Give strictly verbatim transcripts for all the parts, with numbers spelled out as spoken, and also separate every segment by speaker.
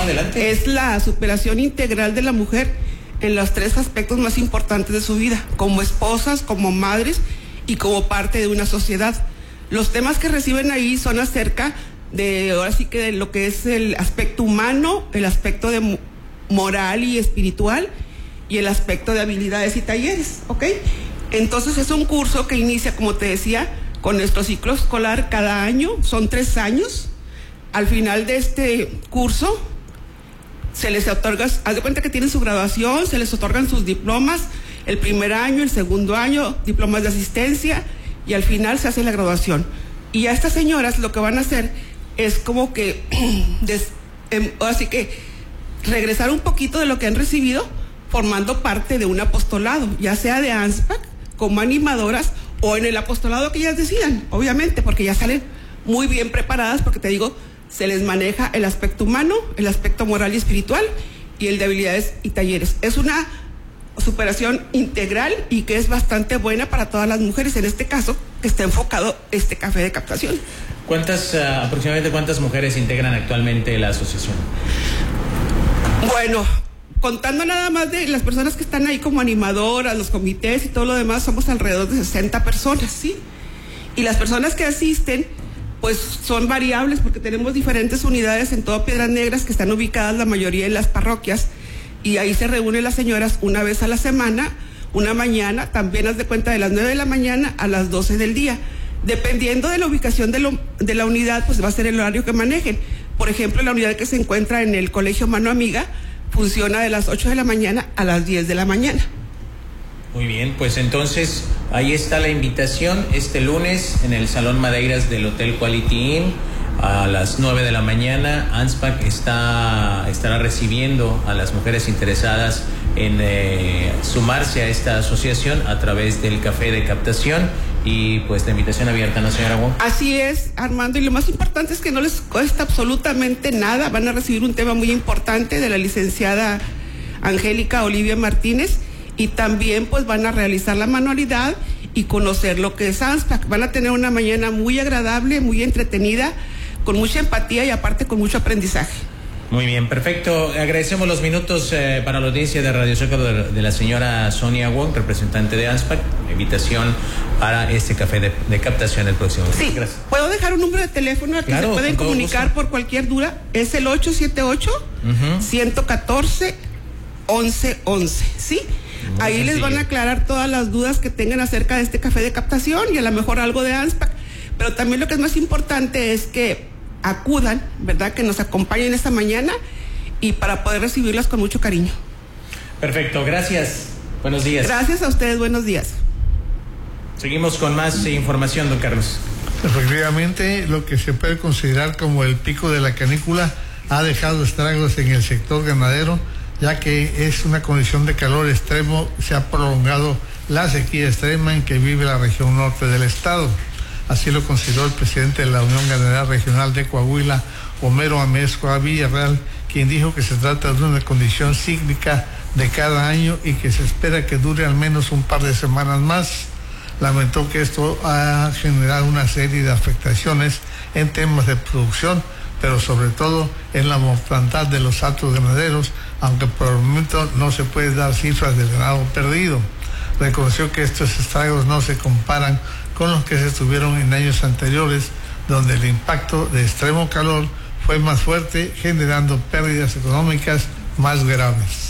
Speaker 1: Adelante.
Speaker 2: Es la superación integral de la mujer en los tres aspectos más importantes de su vida, como esposas, como madres y como parte de una sociedad. Los temas que reciben ahí son acerca de, ahora sí que de lo que es el aspecto humano, el aspecto de moral y espiritual y el aspecto de habilidades y talleres, ¿ok? Entonces es un curso que inicia, como te decía, con nuestro ciclo escolar cada año, son tres años. Al final de este curso se les otorga, haz de cuenta que tienen su graduación, se les otorgan sus diplomas, el primer año, el segundo año, diplomas de asistencia, y al final se hace la graduación. Y a estas señoras lo que van a hacer es como que, des, eh, así que regresar un poquito de lo que han recibido, formando parte de un apostolado, ya sea de ANSPAC, como animadoras, o en el apostolado que ellas decidan, obviamente, porque ya salen muy bien preparadas, porque te digo, se les maneja el aspecto humano, el aspecto moral y espiritual, y el de habilidades y talleres. Es una superación integral y que es bastante buena para todas las mujeres, en este caso, que está enfocado este café de captación.
Speaker 1: ¿Cuántas, uh, aproximadamente cuántas mujeres integran actualmente la asociación?
Speaker 2: Bueno, contando nada más de las personas que están ahí como animadoras, los comités y todo lo demás, somos alrededor de sesenta personas, ¿sí? Y las personas que asisten, pues son variables porque tenemos diferentes unidades en todo Piedras Negras que están ubicadas la mayoría en las parroquias, y ahí se reúnen las señoras una vez a la semana, una mañana, también haz de cuenta de las nueve de la mañana a las doce del día. Dependiendo de la ubicación de, lo, de la unidad, pues va a ser el horario que manejen. Por ejemplo, la unidad que se encuentra en el Colegio Mano Amiga funciona de las ocho de la mañana a las diez de la mañana.
Speaker 1: Muy bien, pues entonces ahí está la invitación este lunes en el Salón Madeiras del Hotel Quality Inn a las nueve de la mañana. ANSPAC está, estará recibiendo a las mujeres interesadas en eh, sumarse a esta asociación a través del café de captación, y pues la invitación abierta, ¿no, señora Wong?
Speaker 2: Así es, Armando, y lo más importante es que no les cuesta absolutamente nada. Van a recibir un tema muy importante de la licenciada Angélica Olivia Martínez, y también pues van a realizar la manualidad y conocer lo que es ANSPAC. Van a tener una mañana muy agradable, muy entretenida, con mucha empatía y aparte con mucho aprendizaje.
Speaker 1: Muy bien, perfecto. Agradecemos los minutos eh, para la audiencia de Radio Zócalo de, de la señora Sonia Wong, representante de ANSPAC. Invitación para este café de, de captación el próximo día.
Speaker 2: Sí, gracias. ¿Puedo dejar un número de teléfono al que claro, se pueden comunicar por cualquier duda? Es el ocho siete ocho, uno uno cuatro, once once, ¿sí? Muy Ahí sencillo. Les van a aclarar todas las dudas que tengan acerca de este café de captación y a lo mejor algo de ANSPAC. Pero también lo que es más importante es que acudan, ¿verdad? Que nos acompañen esta mañana y para poder recibirlas con mucho cariño.
Speaker 1: Perfecto, gracias. Buenos días.
Speaker 2: Gracias a ustedes, buenos días.
Speaker 1: Seguimos con más información, don Carlos.
Speaker 3: Efectivamente, lo que se puede considerar como el pico de la canícula ha dejado estragos en el sector ganadero, ya que es una condición de calor extremo, se ha prolongado la sequía extrema en que vive la región norte del estado. Así lo consideró el presidente de la Unión Ganadera Regional de Coahuila, Homero Amezcua Villarreal, quien dijo que se trata de una condición cíclica de cada año y que se espera que dure al menos un par de semanas más. Lamentó que esto ha generado una serie de afectaciones en temas de producción, pero sobre todo en la mortandad de los hatos ganaderos, aunque por el momento no se puede dar cifras del ganado perdido. Reconoció que estos estragos no se comparan con los que se tuvieron en años anteriores, donde el impacto de extremo calor fue más fuerte, generando pérdidas económicas más graves.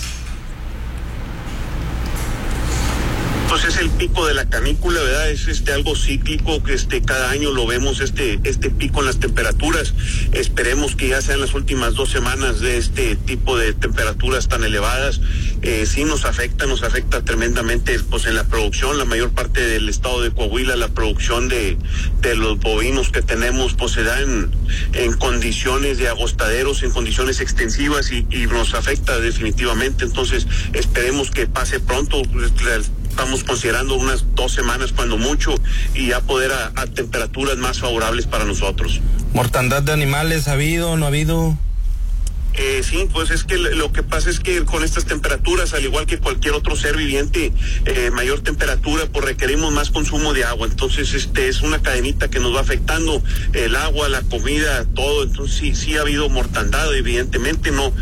Speaker 4: Pues es el pico de la canícula, ¿verdad? Es este algo cíclico que este cada año lo vemos, este este pico en las temperaturas. Esperemos que ya sean las últimas dos semanas de este tipo de temperaturas tan elevadas. Eh, sí nos afecta, nos afecta tremendamente pues en la producción, la mayor parte del estado de Coahuila, la producción de, de los bovinos que tenemos pues se da en, en condiciones de agostaderos, en condiciones extensivas y, y nos afecta definitivamente. Entonces esperemos que pase pronto. Estamos considerando unas dos semanas cuando mucho y ya poder a, a temperaturas más favorables para nosotros.
Speaker 5: ¿Mortandad de animales ha habido, no ha habido?
Speaker 4: Eh, sí, pues es que lo que pasa es que con estas temperaturas, al igual que cualquier otro ser viviente, eh, mayor temperatura, pues requerimos más consumo de agua. Entonces, este es una cadenita que nos va afectando el agua, la comida, todo. Entonces, sí, sí ha habido mortandad, evidentemente, no